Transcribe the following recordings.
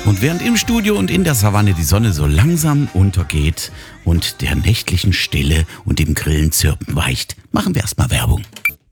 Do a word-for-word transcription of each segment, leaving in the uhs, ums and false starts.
Und während im Studio und in der Savanne die Sonne so langsam untergeht und der nächtlichen Stille und dem Grillenzirpen weicht, machen wir erstmal Werbung.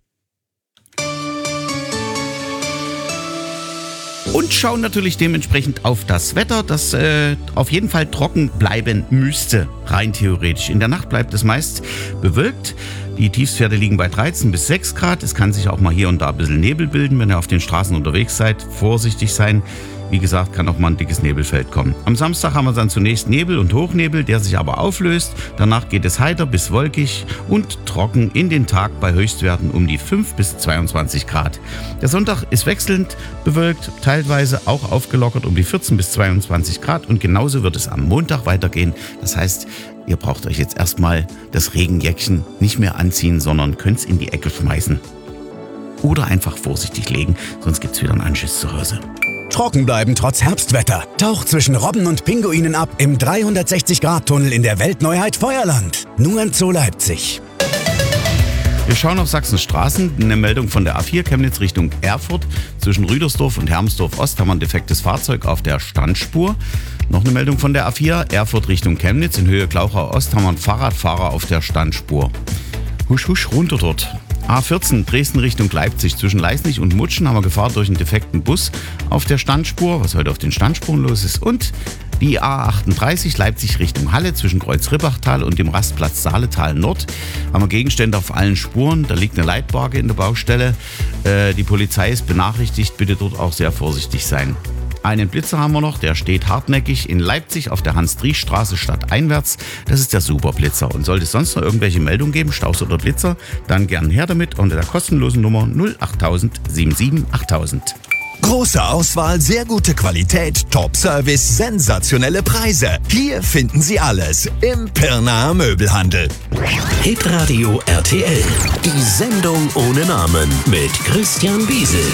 Und schauen natürlich dementsprechend auf das Wetter, das äh, auf jeden Fall trocken bleiben müsste, rein theoretisch. In der Nacht bleibt es meist bewölkt. Die Tiefstwerte liegen bei dreizehn bis sechs Grad. Es kann sich auch mal hier und da ein bisschen Nebel bilden, wenn ihr auf den Straßen unterwegs seid. Vorsichtig sein. Wie gesagt, kann auch mal ein dickes Nebelfeld kommen. Am Samstag haben wir dann zunächst Nebel und Hochnebel, der sich aber auflöst. Danach geht es heiter bis wolkig und trocken in den Tag bei Höchstwerten um die fünf bis zweiundzwanzig Grad. Der Sonntag ist wechselnd bewölkt, teilweise auch aufgelockert um die vierzehn bis zweiundzwanzig Grad. Und genauso wird es am Montag weitergehen. Das heißt, ihr braucht euch jetzt erstmal das Regenjäckchen nicht mehr anziehen, sondern könnt es in die Ecke schmeißen. Oder einfach vorsichtig legen, sonst gibt es wieder einen Anschiss zu Hause. Trocken bleiben trotz Herbstwetter. Taucht zwischen Robben und Pinguinen ab im dreihundertsechzig Grad Tunnel in der Weltneuheit Feuerland. Nur im Zoo Leipzig. Wir schauen auf Sachsens Straßen. Eine Meldung von der A vier Chemnitz Richtung Erfurt. Zwischen Rüdersdorf und Hermsdorf Ost haben wir ein defektes Fahrzeug auf der Standspur. Noch eine Meldung von der A vier Erfurt Richtung Chemnitz. In Höhe Glauchau Ost haben wir einen Fahrradfahrer auf der Standspur. Husch, husch, runter dort. A vierzehn Dresden Richtung Leipzig. Zwischen Leisnig und Mutschen haben wir Gefahr durch einen defekten Bus auf der Standspur, was heute auf den Standspuren los ist. Und die A achtunddreißig Leipzig Richtung Halle zwischen Kreuz-Ribbachtal und dem Rastplatz Saaletal Nord haben wir Gegenstände auf allen Spuren. Da liegt eine Leitwaage in der Baustelle. Äh, die Polizei ist benachrichtigt, bitte dort auch sehr vorsichtig sein. Einen Blitzer haben wir noch, der steht hartnäckig in Leipzig auf der Hans-Driesch-Straße stadteinwärts. Das ist der Superblitzer. Und sollte es sonst noch irgendwelche Meldungen geben, Staus oder Blitzer, dann gern her damit unter der kostenlosen Nummer null achttausend siebenundsiebzig achttausend. Große Auswahl, sehr gute Qualität, Top-Service, sensationelle Preise. Hier finden Sie alles im Pirnaer Möbelhandel. Hitradio R T L. Die Sendung ohne Namen mit Christian Biesel.